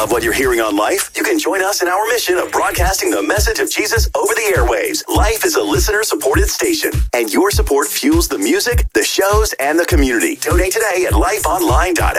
Love what you're hearing on Life? You can join us in our mission of broadcasting the message of Jesus over the airwaves. Life is a listener-supported station, and your support fuels the music, the shows, and the community. Donate today at lifeonline.fm.